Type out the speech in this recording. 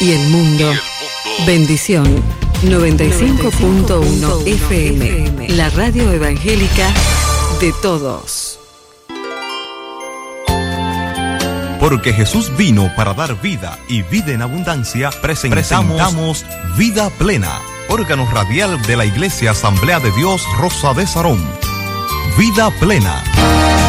y el mundo. Bendición 95.1 FM, la radio evangélica de todos. Porque Jesús vino para dar vida y vida en abundancia, presentamos Vida Plena, órgano radial de la Iglesia Asamblea de Dios Rosa de Sarón. Vida Plena.